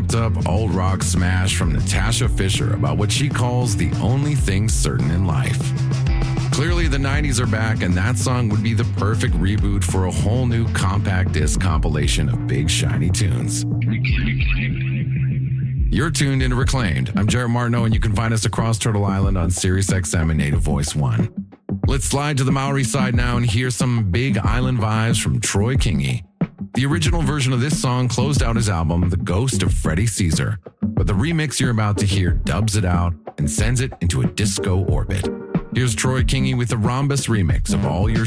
amped up alt rock smash from Natasha Fisher about what she calls the only thing certain in life. Clearly, the 90s are back, and that song would be the perfect reboot for a whole new compact disc compilation of big, shiny tunes. You're tuned into Reclaimed. I'm Jared Martineau, and you can find us across Turtle Island on SiriusXM and Native Voice 1. Let's slide to the Maori side now and hear some big island vibes from Troy Kingi. The original version of this song closed out his album, The Ghost of Freddie Caesar, but the remix you're about to hear dubs it out and sends it into a disco orbit. Here's Troy Kingi with the Rhombus remix of All Your